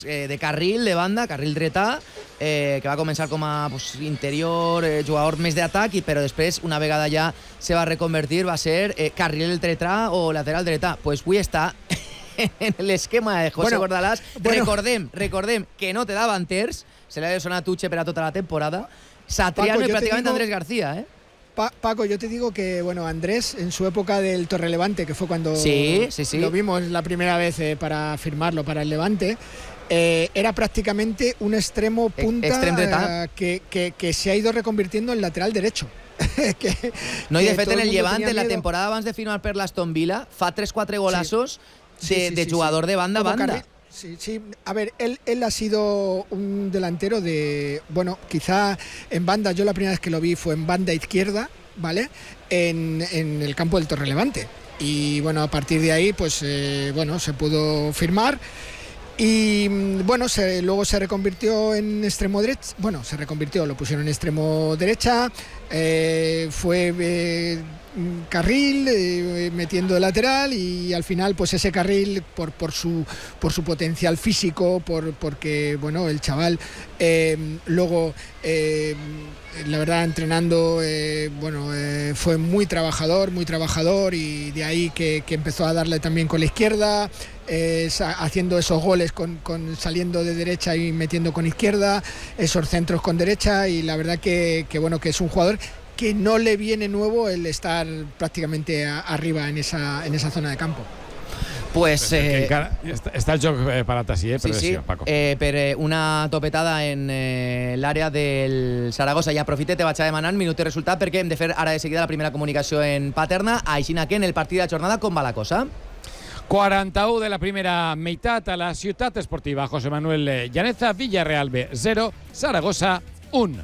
de carril, de banda, carril dretà, que va començar com a interior, jugador més d'atac, però després, una vegada ja se va reconvertir, va ser carril dretà o lateral dretà. Pues avui està en l'esquema de José Bordalás. Recordem que no te daban terç, se l'ha de sonar Tuche per a tota la temporada. Satriano y prácticamente Andrés García, ¿eh? Paco, yo te digo que, Andrés, en su época del Torrelevante, que fue cuando lo vimos la primera vez para firmarlo para el Levante, era prácticamente un extremo punta que se ha ido reconvirtiendo en lateral derecho. No, i de fet en el Levante, en la temporada abans de firmar per l'Aston Villa, fa 3-4 golazos de jugador de banda a banda. Sí. A ver, él ha sido un delantero de... Bueno, quizá en banda, yo la primera vez que lo vi fue en banda izquierda, ¿vale? En el campo del Torrelevante. Y bueno, a partir de ahí, pues, se pudo firmar. Y bueno, luego se reconvirtió en extremo derecho. Bueno, lo pusieron en extremo derecha. Fue carril, metiendo de lateral, y al final pues ese carril por su potencial físico, porque bueno, el chaval luego la verdad entrenando fue muy trabajador, y de ahí que empezó a darle también con la izquierda, haciendo esos goles saliendo de derecha y metiendo con izquierda, esos centros con derecha, y la verdad que es un jugador que no le viene nuevo el estar prácticamente arriba en esa zona de campo. Pues està el joc per a Tassier, Paco. Per una topetada en l'àrea del Saragossa. I aprofite, te vaig a demanar minut i resultat, perquè hem de fer ara de seguida la primera comunicació en Paterna. Així que en el partit de la jornada, com va la cosa? 41 de la primera meitat a la Ciutat Esportiva José Manuel Llaneza. Villarreal B 0, Saragossa 1.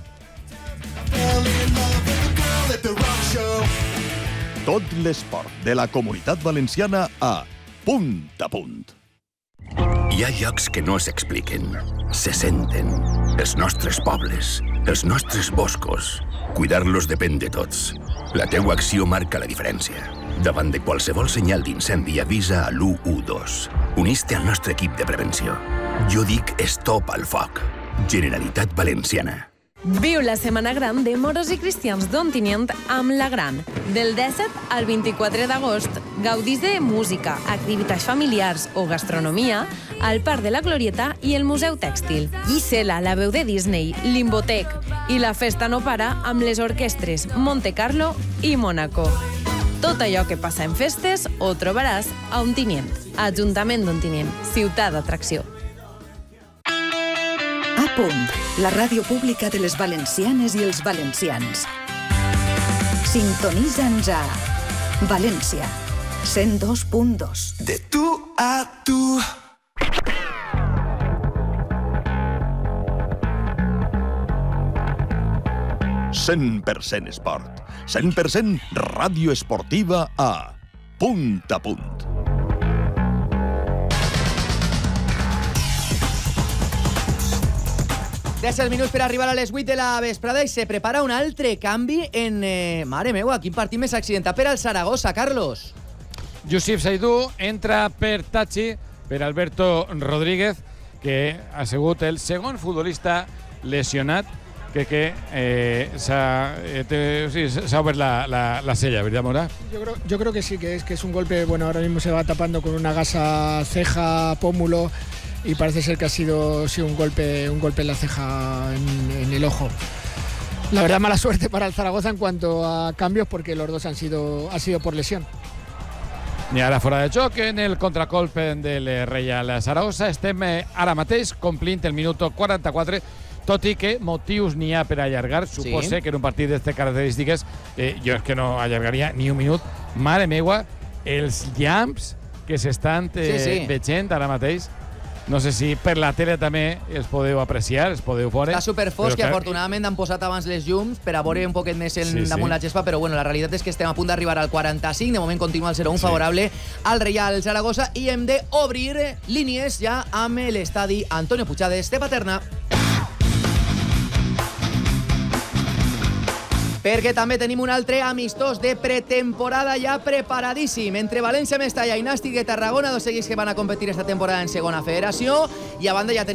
Tot l'esport de la Comunitat Valenciana a Punt a Punt. Hi ha llocs que no s'expliquen, se senten. Els nostres pobles, els nostres boscos. Cuidar-los depèn de tots. La teua acció marca la diferència. Davant de qualsevol senyal d'incendi, avisa a l'112. Unís-te al nostre equip de prevenció. Jo dic stop al foc. Generalitat Valenciana. Viu la Setmana Gran de Moros i Cristians d'Ontinyent amb La Gran. Del 17 al 24 d'agost, gaudís de música, activitats familiars o gastronomia al Parc de la Glorieta i el Museu Tèxtil. Gisela, la veu de Disney, Limbotec i la festa no para amb les orquestres Monte Carlo i Mónaco. Tot allò que passa en festes ho trobaràs a Ontinyent. Ajuntament d'Ontinyent, ciutat d'atracció. A Punt, la ràdio pública de les valencianes i els valencians. Sintonitza'ns a València, 102.2. De tu a tu. «100% esport», 100% ràdio esportiva a Punt a Punt. Gràcies minuts per arribar a les 8 de la vesprada i se prepara un altre canvi en... Mare meua, quin partit més accidentat per al Saragossa, Carlos. Youssef Saidou entra per Tachi, per Alberto Rodríguez, que ha sigut el segon futbolista lesionat que s'ha obert la sella, ¿verdad, Mora? Yo creo que sí, que es un golpe, ahora mismo se va tapando con una gasa ceja, pómulo, y parece ser que ha sido un golpe en la ceja, en el ojo. La verdad, mala suerte para el Zaragoza en cuanto a cambios, porque los dos ha sido por lesión. I ara fora de joc en el contracolpe del Reial Zaragoza. Estem ara mateix complint el minut 44, tot i que motius n'hi ha per allargar. Suposa que en un partit d'aquestes característiques jo és que no allargaria ni un minut. Mare meua, els llamps que s'estan veient ara mateix. No sé si per la tele també els podeu apreciar, els podeu veure. Està superfosc i afortunadament han posat abans les llums per a veure un poquet més damunt la gespa, però la realitat és que estem a punt d'arribar al 45, de moment continua el 0-1 favorable al Reial Zaragoza i hem d'obrir línies ja amb l'estadi Antonio Puigades de Paterna. Perquè també tenim un altre amistós de pretemporada ja preparadíssim. Entre València, Mestalla i Nàstic de Tarragona, dos equips que van a competir esta temporada en segona federació, i a banda ja tenim